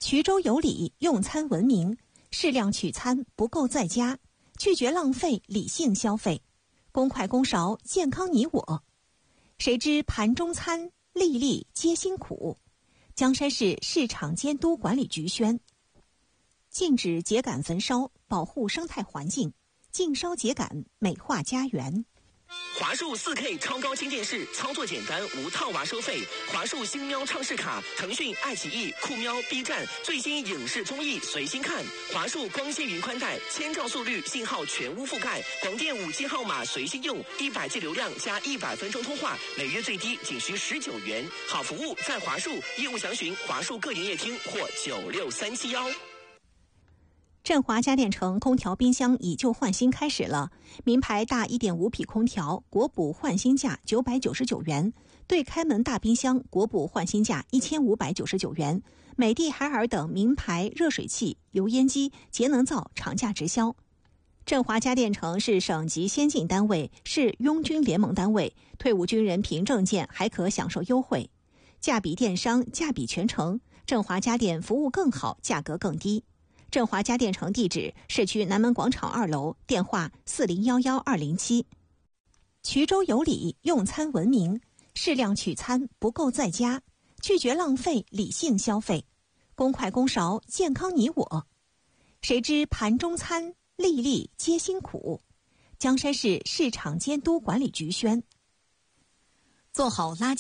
衢州有礼，用餐文明，适量取餐，不够在家，拒绝浪费，理性消费，公筷公勺，健康你我。谁知盘中餐，粒粒皆辛苦。江山市市场监督管理局宣，禁止秸秆焚烧，保护生态环境，禁烧秸秆，美化家园。 华数 4K 超高清电视，操作简单，无套娃收费。华数星喵畅视卡，腾讯、爱奇艺、酷喵、B 站最新影视综艺随心看。华数光纤云宽带，1000兆速率，信号全屋覆盖，广电5G 号码随心用，100G 流量加100分钟通话，每月最低仅需19元。好服务在华数，业务详询华数各营业厅或96371。 振华家电城空调冰箱以旧换新开始了，名牌大 1.5 匹空调国补换新价999元，对开门大冰箱国补换新价1599元，美的海尔等名牌热水器、油烟机、节能灶厂价直销。振华家电城是省级先进单位，是拥军联盟单位，退伍军人凭证件还可享受优惠，价比电商，价比全城，振华家电服务更好，价格更低。振华家电城地址：市区南门广场2楼，电话4011-207。衢州有礼，用餐文明，适量取餐，不够在家，拒绝浪费，理性消费，公筷公勺，健康你我。谁知盘中餐，粒粒皆辛苦。江山市市场监督管理局宣，做好垃圾